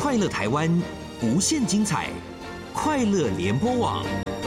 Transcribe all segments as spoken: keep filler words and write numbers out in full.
快乐台湾，无限精彩，快乐联播网。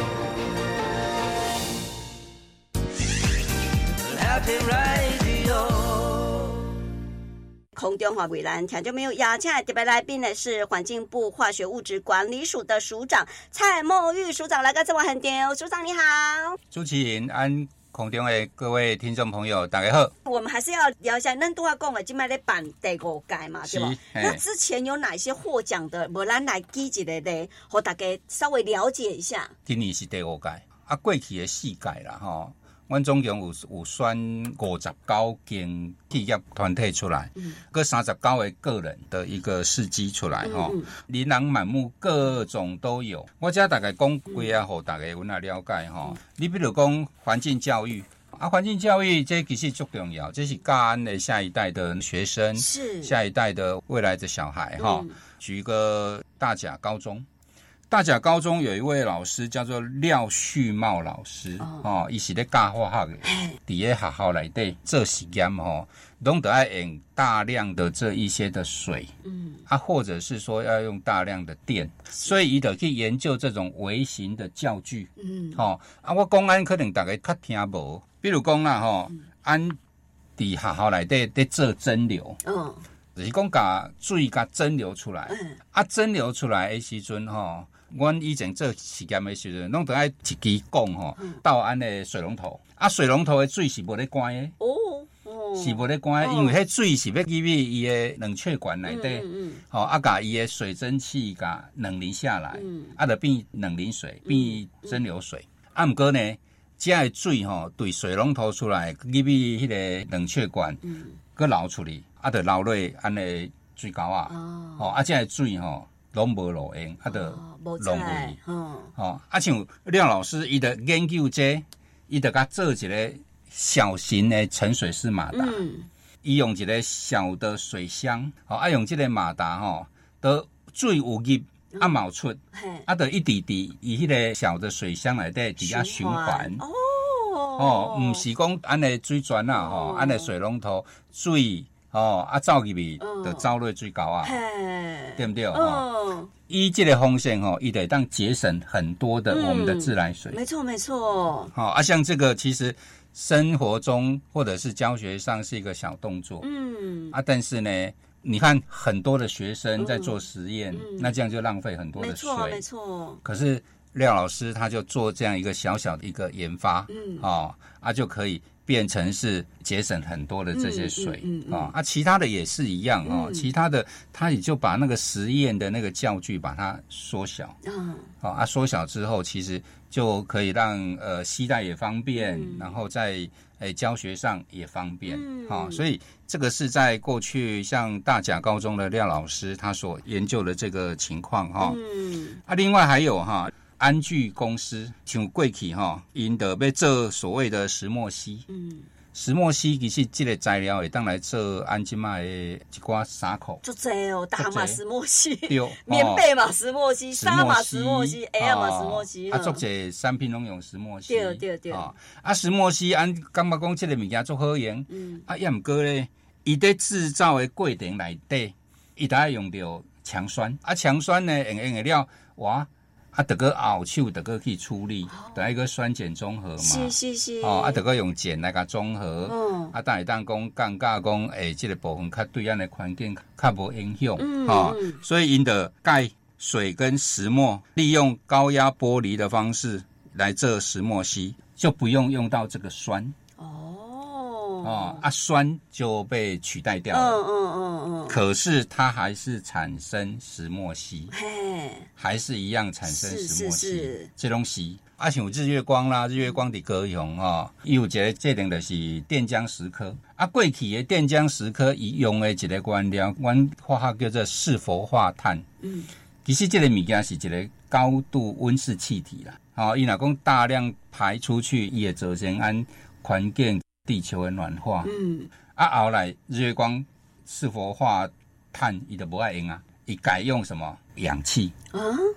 空中话为咱听众朋友邀请的特别来宾呢是环境部化学物质管理署的署长蔡孟玉署长，来到这位很点，署长你好。 主持人安空中的各位听众朋友大家好。 我们还是要聊一下咱都要讲的现在在办第五届嘛，对吧？那之前有哪些获奖的我们来记一个呢，和大家稍微了解一下。 今年是第五届啊，过去的四届啦吼，阮总共有有选五十九间企业团体出来，搁三十九个个人的一个事迹出来吼，嗯嗯、琳琅满目，各种都有。我这大概讲几啊，互大家有哪了解吼。你比如讲环境教育啊，环境教育这其实最重要，这是教咱的下一代的学生，是下一代的未来的小孩哈。嗯、举一个大甲高中。大甲高中有一位老师叫做廖旭茂老师，哦，伊是咧教化学的，伫咧学校内底做实验吼，拢得要用大量的这一些的水，嗯，啊，或者是说要用大量的电，所以伊就去研究这种微型的教具，嗯，吼、哦，啊，我讲安可能大家较听无，比如讲啦吼，嗯、安伫学校内底咧做蒸馏，嗯，就是讲把水甲蒸馏出来，嗯、啊，蒸馏出来的时阵吼。阮以前做实验的时阵，拢得爱一支管吼倒安的水龙头，啊，水龙头的水是无咧关的，哦，哦是无咧关的，因为迄水是要入去伊的冷却管内底，嗯嗯，吼、嗯，啊，甲伊的水蒸气甲冷凝下来，嗯，啊，就变冷凝水，变蒸馏水。嗯、啊，毋过呢，这的水吼对水龙头出来入去迄个冷却管，嗯，佮流出去，啊，就流落安的水沟啊，哦，吼，啊，这的水吼。拢无路用，啊，就浪费。哦，哦，啊，像廖老师，伊的研究这，伊就甲做一个小型的沉水式马达。嗯，伊用一个小的水箱，哦，啊，用这个马达吼，都水有入，啊冒出，啊，就一滴滴，伊迄个小的水箱内底伫遐循环。哦，哦，毋是讲安尼水泉啊，吼，安尼水龙头水。哦，啊，走入去就走落水沟啊，对不对？哦，依这个方向吼，伊得当节省很多的我们的自来水。 嗯、没错，没错。 好、哦、啊，像这个其实生活中或者是教学上是一个小动作，嗯啊，但是呢，你看很多的学生在做实验，嗯、那这样就浪费很多的水，没错， 没错。 可是廖老师他就做这样一个小小的一个研发，嗯，哦，啊就可以。变成是节省很多的这些水、嗯嗯嗯、啊，啊，其他的也是一样啊、嗯，其他的他也就把那个实验的那个教具把它缩小，嗯，啊，缩小之后其实就可以让呃携带也方便，嗯、然后在诶教学上也方便，嗯，啊，所以这个是在过去像大甲高中的廖老师他所研究的这个情况哈，嗯，啊，另外还有哈。安具公司像过去吼，因得要做所谓的石墨烯。嗯，石墨烯其实这个材料会当来做安即卖的一寡衫裤。 就这哦，大码石墨烯，棉被嘛石墨烯，纱嘛石墨烯 ，Air 嘛石墨烯。 啊，做这产品拢用石墨烯。 对对对。 啊，啊石墨烯，安感觉讲这个物件足好用。嗯。啊，也毋过咧，伊在制造的过程内底，伊都要用到强酸。啊，强酸呢，用用的了，哇。啊，得个熬手，得个去处理，得、哦、一个酸碱中和嘛。 是是是。 哦，啊，得个用碱来甲中和。嗯。啊，但会当讲降价讲，诶，这个部分较对咱的环境较无影响。嗯。哦，所以因的钙、水跟石墨，利用高压剥离的方式来做石墨烯，就不用用到这个酸。哦，啊，酸就被取代掉了。嗯嗯嗯嗯。可是它还是产生石墨烯，嘿，还是一样产生石墨烯。是是是。这东西啊，像日月光啦，日月光的高雄哦，伊有一个制定的是电浆石刻。啊，过去的电浆石刻伊用的一个原料，阮化学叫做四氟化碳。嗯。其实这个物件是一个高度温室气体啦。哦，伊若讲大量排出去，伊会造成咱环境。地球的暖化，嗯，啊，后来日月光四氟化碳，伊就不爱用啊，伊改用什么氧气啊？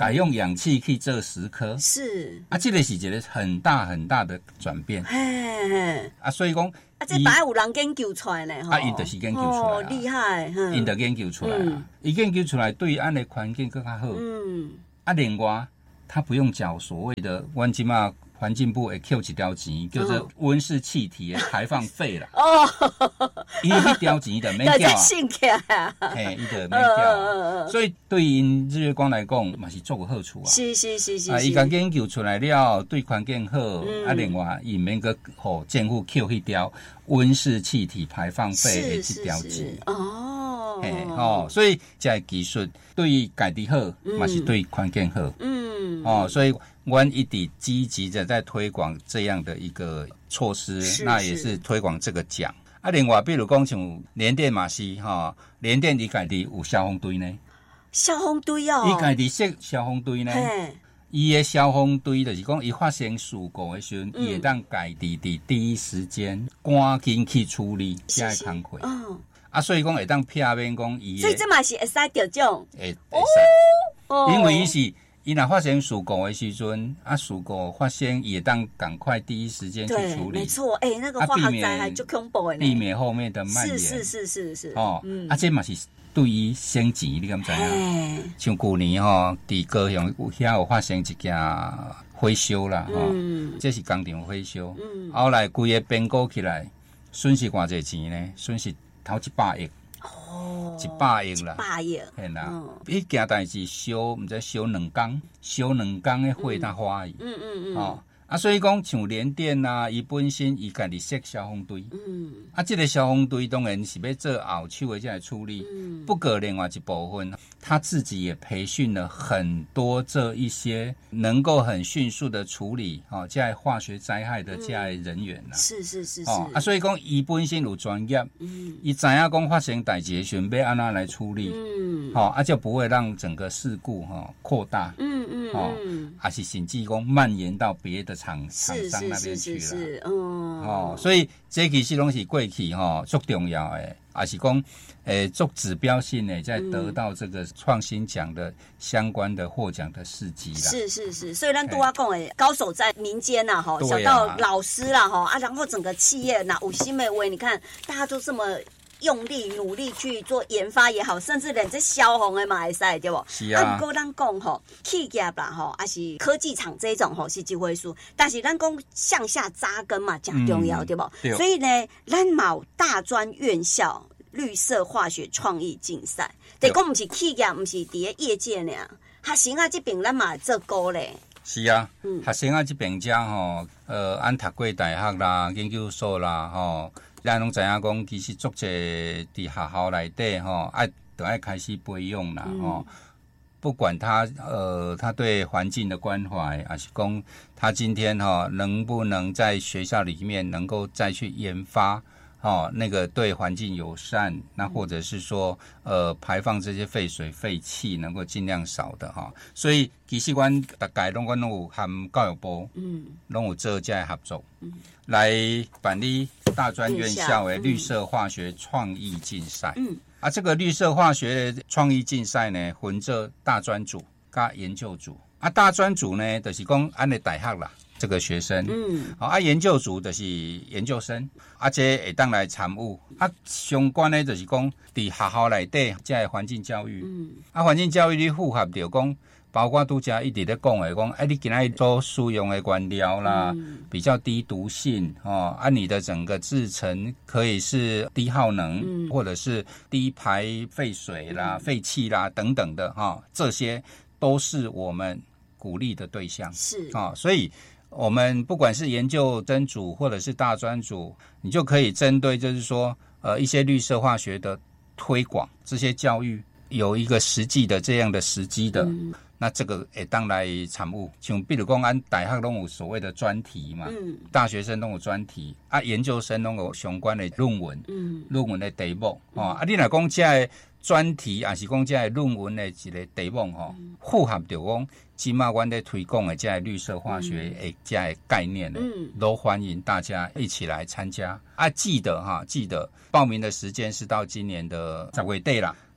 改用氧气去做十颗， 是啊，这个是一个很大很大的转变。 嘿嘿啊，所以讲啊，这把有人研究出来呢， 啊，因就是研究出来哦，厉害， 因就研究出来啊，伊、嗯、研究出来对咱的环境更较好。嗯，啊，另外他不用缴所谓的阮即马环境部会扣一条钱，叫做温室气体的排放费啦。哦，伊迄条钱就免缴啊， 信起来啊， 嘿，伊就免缴。所以对因日月光来讲，嘛是做有好处啊。 是是是是。 啊，伊甲研究出来了，对环境好，嗯、啊，另外伊免个互政府扣迄条温室气体排放费的这条钱。哦，嘿，哦，所以这技术对家己好，嘛、嗯、是对环境好。嗯，哦，所以。我一直积极的在推广这样的一个措施，那也是推广这个奖啊。另外，比如讲像联电嘛是哈，联电伊家己有消防队呢， 消防队哦， 伊家己设消防队呢，伊的消防队就是讲，伊发生事故的时候，伊、嗯、会当家己伫第一時間趕緊去處理這個工作。嗯，啊，所以講會當避免講伊， 所以這嘛是會使得獎， 會會使，因為伊是。伊若發生事故的時陣，啊，事故發生也當趕快第一時間去處理。 沒錯，哎、欸，那個化學災害就恐怖的， 避免後面的蔓延。 是是是是是。 哦，嗯、啊，這嘛是對於省錢，你敢知影？像去年吼，佇高雄遐有發生一件火燒啦，吼、嗯，這是工廠火燒，嗯，後來規個變故起來，損失偌濟錢呢？損失頭一百億。哦，一百億啦， 一百億， 係啦，迄件代志燒，唔知燒兩工，燒兩工嘅火才化去，嗯嗯嗯，哦，啊，所以講像聯電啊，伊本身伊家己設消防隊，嗯，啊，這個消防隊當然是要做後手的這來處理，嗯，不過另外一部分，他自己也培訓了很多這一些能夠很迅速的處理，哦，這類化學災害的這類人員啦， 是是是是， 哦，啊，所以講伊本身有專業，嗯，伊知影講發生代志的時候要安怎來處理，嗯，好、哦，啊，就不會讓整個事故哈、哦、擴大，嗯嗯，哦，還是甚至講蔓延到別的廠廠商那邊去了，嗯，哦，所以這其實攏是過去哈最重要的，也是講誒做指標性的，在得到這個創新獎的相關的獲獎的事蹟啦。 是是是，所以咱拄仔講誒，高手在民間吶，哈，小到老師啦，哈啊，然後整個企業嗱有新的話，你看大家都這麼。用力努力去做研發也好，甚至連這消防的嘛會使，對不？ 是啊。啊，不過咱講吼，企業啦吼，還是科技廠這種吼是機會數，但是咱講向下扎根嘛，真重要，嗯、對不？對。所以呢，咱冇大專院校綠色化學創意競賽，但講唔是企業，唔是佇個業界呢，學生啊這邊咱嘛做過咧。 是啊，嗯、學生啊這邊遮吼，呃，按讀過大學啦、研究所啦，吼。咱攏知影講，其實足濟佇學校內底吼，愛都愛開始培養啦吼。不管他呃，他對環境的關懷，還是講他今天哈能不能在學校裡面能夠再去研發哦，那個對環境友善，那或者是說呃排放這些廢水廢氣能夠盡量少的哈。所以其實阮大概攏阮攏有和教育部嗯，攏有做這合作，嗯，來辦理大專院校的綠色化學創意競賽。嗯，啊，這個綠色化學創意競賽呢，分做大專組加研究組。啊，大專組呢，就是講按你大學啦。這個學生，嗯，好啊，研究組就是研究生，啊，這會當來參與，啊，相關的就是講，佇學校內底，這個環境教育，嗯，啊，環境教育你符合着講，包括拄則一直咧講的講，哎，你今仔日所使用的原料啦，嗯、比較低毒性，哦，啊，你的整個製程可以是低耗能，嗯、或者是低排廢水啦、嗯、廢氣啦等等的，哈、哦，這些都是我們鼓勵的對象，是，啊、哦，所以。我們不管是研究生組或者是大專組，你就可以針對就是說，呃，一些綠色化學的推廣，這些教育有一個實際的這樣的時機的，嗯、那這個會當來參與。像比如講，按大學都有所謂的專題嘛，嗯、大學生都有專題，啊，研究生都有相關的論文，嗯、論文的題目，哦，啊，你若講這個專題，還是講這個論文的一個題目，吼、嗯，符合着講。起碼我哋推廣的這綠色化學的這概念呢，嗯、都歡迎大家一起來參加啊！記得哈，記得報名的時間是到今年的十月底啦。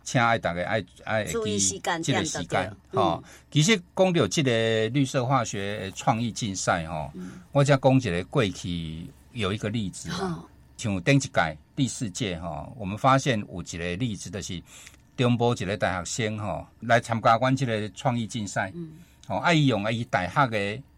请爱大家爱爱注意时间， 这个时间吼、 哦。其实讲到这个绿色化学创意竞赛吼，嗯、我再讲一个过去有一个例子，哦、像顶一届第四届哈，我们发现有一个例子就是中部一个大学生吼来参加阮这个创意竞赛，嗯，哦，爱用伊大学的